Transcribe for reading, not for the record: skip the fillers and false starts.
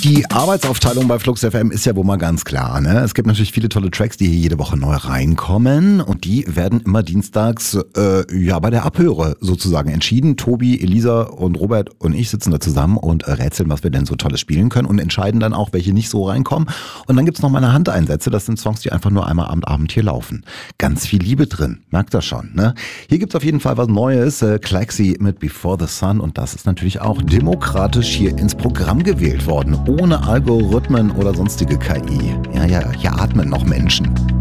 Die Arbeitsaufteilung bei Flux FM ist ja wohl mal ganz klar. Ne? Es gibt natürlich viele tolle Tracks, die hier jede Woche neu reinkommen und die werden immer dienstags bei der Abhöre sozusagen entschieden. Tobi, Elisa und Robert und ich sitzen da zusammen und rätseln, was wir denn so Tolles spielen können und entscheiden dann auch, welche nicht so reinkommen. Und dann gibt's noch meine Handeinsätze. Das sind Songs, die einfach nur einmal am Abend hier laufen. Ganz viel Liebe drin, merkt ihr schon. Ne? Hier gibt's auf jeden Fall was Neues. Klaxi mit Before the Sun und das ist natürlich auch demokratisch hier ins Programm gewählt worden. Ohne Algorithmen oder sonstige KI. Ja, hier atmen noch Menschen.